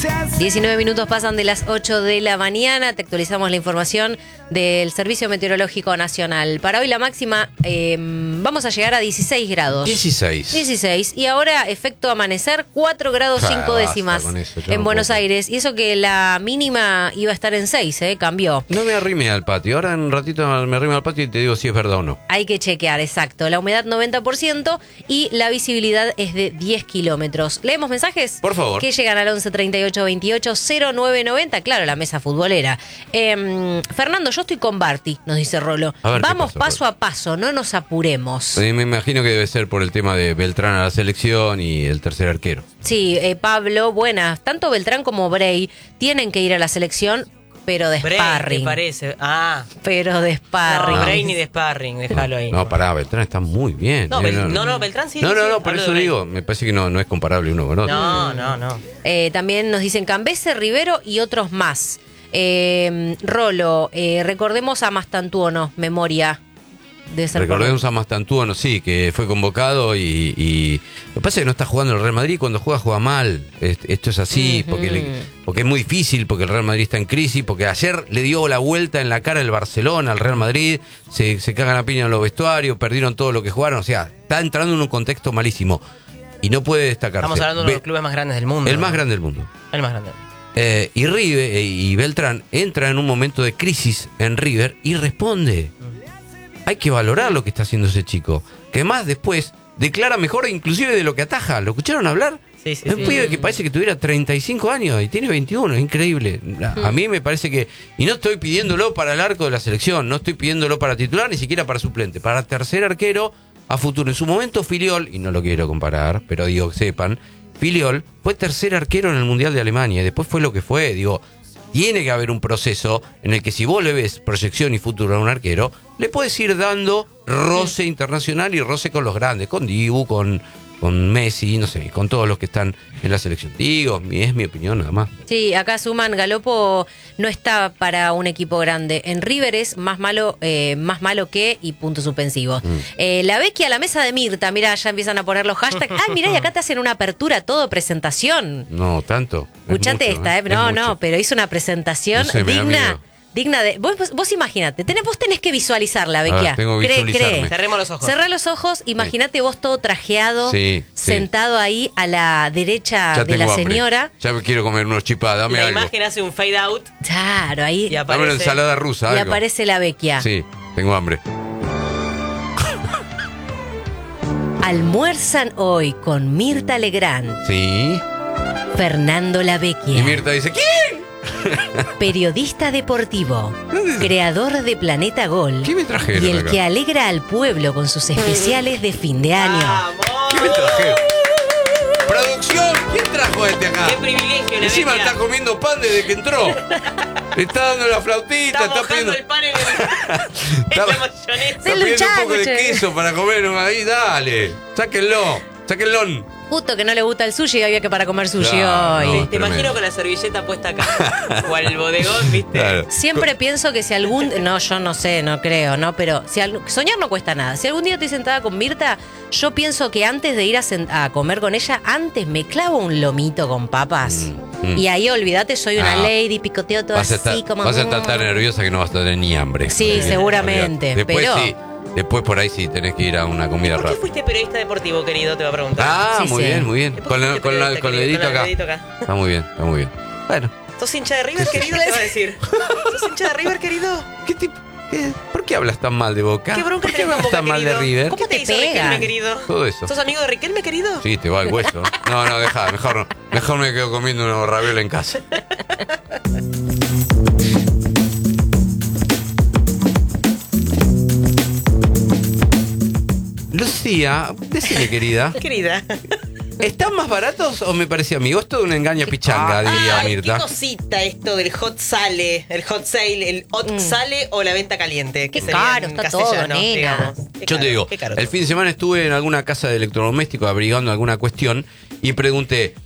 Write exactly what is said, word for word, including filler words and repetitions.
diecinueve minutos pasan de las ocho de la mañana. Te actualizamos la información del Servicio Meteorológico Nacional. Para hoy la máxima eh, vamos a llegar a dieciséis grados. dieciséis. dieciséis. Y ahora efecto amanecer, cuatro grados cinco décimas en no Buenos puedo. Aires. Y eso que la mínima iba a estar en seis, ¿eh? Cambió. No me arrime al patio. Ahora en un ratito me arrime al patio y te digo si es verdad o no. Hay que chequear, exacto. La humedad noventa por ciento y la visibilidad es de diez kilómetros. ¿Leemos mensajes? Por favor. Que llegan al once treinta y ocho veintiocho cero nueve noventa. Claro, la mesa futbolera. Eh, Fernando, yo estoy con Barty, nos dice Rolo. A ver, ¿qué Vamos pasó, paso Rolo? a paso, no nos apuremos. Eh, Me imagino que debe ser por el tema de Beltrán a la selección y el tercer arquero. Sí, eh, Pablo, buenas. Tanto Beltrán como Bray tienen que ir a la selección, pero de Bray, sparring. ¿te parece? Ah, Pero de sparring. no, Bray ni de sparring, déjalo ahí. No, pará, Beltrán está muy bien. No, Eh, Bel- no, no, Beltrán sí. No, sí, no, no, por hablo eso de Bray. digo, me parece que no, no es comparable uno con otro. No, no, no. Eh, también nos dicen Cambese, Rivero y otros más. Eh, Rolo, eh, recordemos a Mastantuono, memoria. De ser Recordemos a Mastantuono, sí, que fue convocado y, y lo que pasa es que no está jugando el Real Madrid, cuando juega juega mal. Est- Esto es así, Ujú. porque, le- porque es muy difícil, porque el Real Madrid está en crisis, porque ayer le dio la vuelta en la cara el Barcelona al Real Madrid, se, se cagan a piña en los vestuarios, perdieron todo lo que jugaron, o sea, está entrando en un contexto malísimo y no puede destacarse. Estamos hablando de uno de los Be- clubes más grandes del mundo. El más ¿no? grande del mundo. El más grande. Eh, y River eh, y Beltrán entra en un momento de crisis en River y responde. Hay que valorar lo que está haciendo ese chico. Que además después declara mejor inclusive de lo que ataja. ¿Lo escucharon hablar? Sí, sí, Es un sí. pibe que parece que tuviera treinta y cinco años y tiene veintiuno, es increíble. A, a mí me parece que... Y no estoy pidiéndolo para el arco de la selección, no estoy pidiéndolo para titular, ni siquiera para suplente. Para tercer arquero a futuro. En su momento Filiol, y no lo quiero comparar, pero digo que sepan, Filiol fue tercer arquero en el Mundial de Alemania y después fue lo que fue. Digo, tiene que haber un proceso en el que si vos le ves proyección y futuro a un arquero, le puedes ir dando roce internacional y roce con los grandes, con Dibu, con, con Messi, no sé, con todos los que están en la selección. Digo, mi- es mi opinión nada más. Sí, acá suman, Galopo no está para un equipo grande. En River es más malo, eh, más malo que y punto suspensivo. Mm. Eh, la Vecchia, la mesa de Mirta, mira, ya empiezan a poner los hashtags. Ah, mirá, y acá te hacen una apertura, todo presentación. No, tanto. Es Escuchate mucho, esta, ¿eh? Es No, mucho. no, pero hizo una presentación No sé, me da digna. miedo. Digna de. Vos, vos, vos imagínate, tenés, vos tenés que visualizar la Vecchia. ver, tengo que Cree, visualizarme. cree. Cerremos los ojos. Cerrá los ojos, imagínate vos todo trajeado, Sí, sí. sentado ahí a la derecha Ya de la tengo hambre. señora. Ya me quiero comer unos chipas, dame La algo. imagen hace un fade out Claro, ahí. y Dame aparece. una ensalada rusa, Y algo. aparece la Vecchia. Sí, tengo hambre. Almuerzan hoy con Mirta Legrand, Sí. Fernando La Vecchia, Y Mirta dice, ¿quién? periodista deportivo, creador de Planeta Gol ¿Qué me trajeron y el acá? que alegra al pueblo con sus especiales de fin de año. ¡Vamos! ¿Qué me trajeron? ¡Producción! ¿Quién trajo a este acá? ¡Qué privilegio! la Encima Vecchia. está comiendo pan desde que entró. Le está dando la flautita, Está está, mojando pidiendo, el pan en, el, en Está- la mayonesa. está Del pidiendo un poco de sándwich. queso para comer ahí, dale. Sáquenlo, sáquenlo. Justo que no le gusta el sushi y había que para comer sushi Claro, hoy. no. Te, te tremendo. imagino con la servilleta puesta acá. O al bodegón, ¿viste? Claro. Siempre pienso que si algún... No, yo no sé, no creo, ¿no? Pero si al- soñar no cuesta nada. Si algún día estoy sentada con Mirta, yo pienso que antes de ir a, sen- a comer con ella, antes me clavo un lomito con papas. Mm, mm. Y ahí, olvídate, soy una Ah. lady, picoteo todo Vas a estar, así como... vas a estar tan nerviosa que no vas a tener ni hambre. Sí, Olvídate, seguramente, olvídate. Después pero- sí, después por ahí sí tenés que ir a una comida ¿Por qué rápida. fuiste periodista deportivo, querido? Te va a preguntar. Ah, Sí, muy sí. bien, muy bien. ¿Por qué Con, la- fuiste con, la- periodista, con el querido? dedito Con acá. el dedito acá. Está muy bien, está muy bien. Bueno, ¿Sos hincha de River, querido? ¿Qué va a decir? ¿Sos hincha de River, querido? ¿qué tipo? qué- ¿Por qué hablas tan mal de Boca? ¿Qué bronca ¿Por qué tenés con hablas Boca, tan mal de querido? River? ¿Cómo ¿Qué te te hizo pegan? Riquelme, querido? Todo eso. ¿Sos amigo de Riquelme, querido? Sí, te va el hueso. No, no, deja, mejor no. Mejor me quedo comiendo unos ravioles en casa. Lucía, decime, querida, Querida. ¿están más baratos o me parecía a mí? O es todo una engaña pichanga, diría Ay, Mirta. qué cosita esto del hot sale, el hot sale, el hot Mm. sale o la venta caliente. que Qué sería caro en está castellano, todo, nena. digamos. Qué Yo caro, te digo, qué caro el todo. fin de semana estuve en alguna casa de electrodomésticos abrigando alguna cuestión y pregunté,